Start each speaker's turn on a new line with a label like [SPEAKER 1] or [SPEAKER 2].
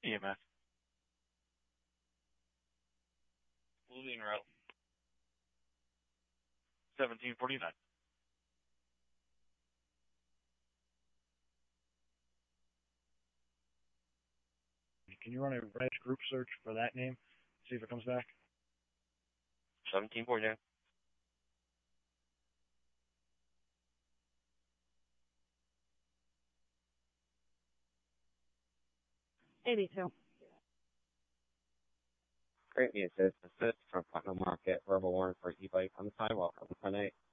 [SPEAKER 1] EMS. Losing route. 1749.
[SPEAKER 2] Can you run a red group search for that name? See if it comes back.
[SPEAKER 1] 1749.
[SPEAKER 3] Great assist from Putnam Market, verbal warrant for e-bike on the sidewalk on Sunday.